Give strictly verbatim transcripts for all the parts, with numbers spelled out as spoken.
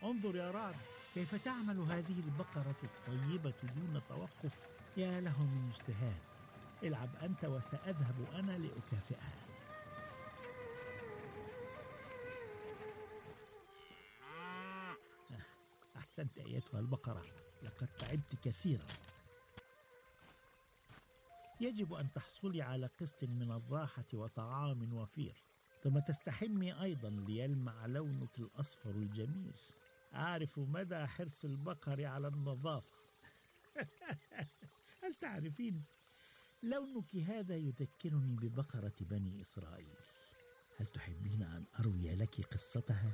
انظر يا رعد، كيف تعمل هذه البقرة الطيبة دون توقف. يا له من اجتهاد. العب أنت وسأذهب أنا لأكافئها. أحسنت أيتها البقرة، لقد تعبت كثيرا. يجب أن تحصلي على قسط من الراحة وطعام وفير، ثم تستحمي أيضا ليلمع لونك الأصفر الجميل. أعرف مدى حرص البقر على النظافة. هل تعرفين، لونك هذا يذكرني ببقرة بني إسرائيل. هل تحبين أن أروي لك قصتها؟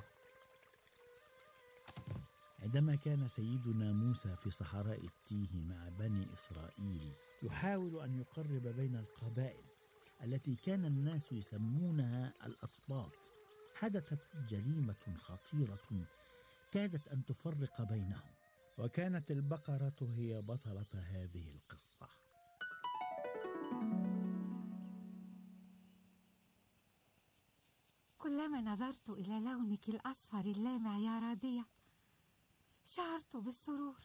عندما كان سيدنا موسى في صحراء التيه مع بني إسرائيل يحاول أن يقرب بين القبائل التي كان الناس يسمونها الأسباط، حدثت جريمة خطيرة كادت أن تفرق بينهم، وكانت البقرة هي بطلة هذه القصة. كلما نظرت إلى لونك الأصفر اللامع يا رادية شعرت بالسرور.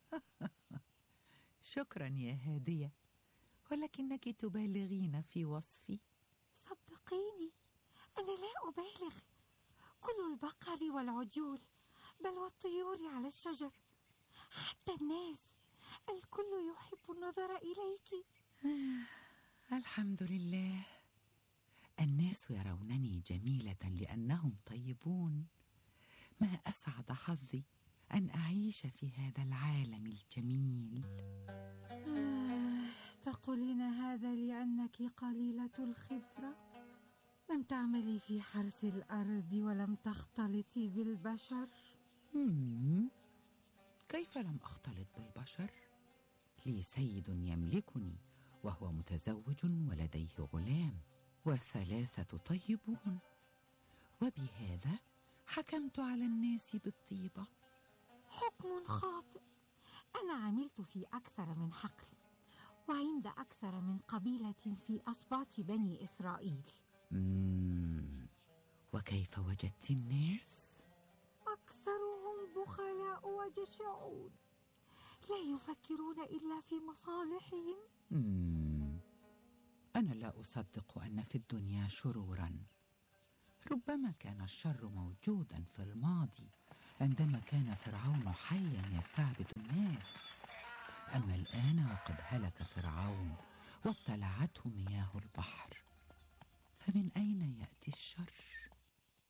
شكرا يا هادية، ولكنك تبالغين في وصفي. صدقيني أنا لا أبالغ. كل البقر والعجول بل والطيور على الشجر، حتى الناس، الكل يحب النظر إليك. آه، الحمد لله. الناس يرونني جميلة لأنهم طيبون. ما أسعد حظي أن أعيش في هذا العالم الجميل. آه، تقولين هذا لأنك قليلة الخبرة، لم تعملي في حرث الأرض ولم تختلطي بالبشر. مم. كيف لم أختلط بالبشر؟ لي سيد يملكني وهو متزوج ولديه غلام، والثلاثة طيبون، وبهذا حكمت على الناس بالطيبة. حكم خاطئ. أنا عملت في أكثر من حقل، وعند أكثر من قبيلة في أسباط بني إسرائيل. مم. وكيف وجدت الناس؟ أكثرهم بخلاء وجشعون، لا يفكرون إلا في مصالحهم. مم. أنا لا أصدق أن في الدنيا شرورا. ربما كان الشر موجودا في الماضي عندما كان فرعون حيا يستعبد الناس، أما الآن وقد هلك فرعون وابتلعته مياه البحر، فمن أين يأتي الشر؟